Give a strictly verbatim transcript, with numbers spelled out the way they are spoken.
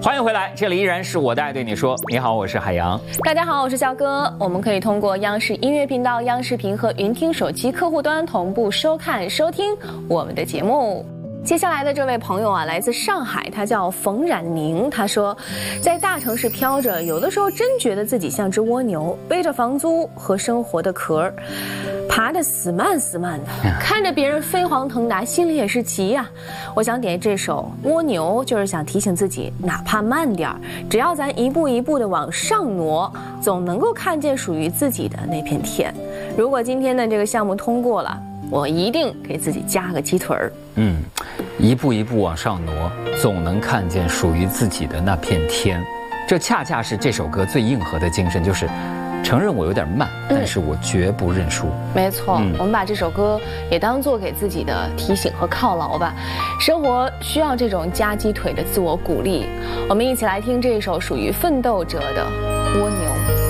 欢迎回来，这里依然是我的爱对你说。你好，我是海洋。 大家好，我是肖哥。我们可以通过央视音乐频道、央视频和云听手机客户端同步收看、收听我们的节目。接下来的这位朋友啊，来自上海，他叫冯冉宁。他说，在大城市飘着，有的时候真觉得自己像只蜗牛，背着房租和生活的壳儿，爬得死慢死慢的，看着别人飞黄腾达，心里也是急呀、啊。我想点这首《蜗牛》，就是想提醒自己，哪怕慢点儿，只要咱一步一步的往上挪，总能够看见属于自己的那片天。如果今天的这个项目通过了，我一定给自己加个鸡腿儿。 嗯，一步一步往上挪，总能看见属于自己的那片天。这恰恰是这首歌最硬核的精神，就是承认我有点慢，但是我绝不认输。 没错、嗯，我们把这首歌也当作给自己的提醒和犒劳吧。生活需要这种夹鸡腿的自我鼓励。我们一起来听这首属于奋斗者的《蜗牛》。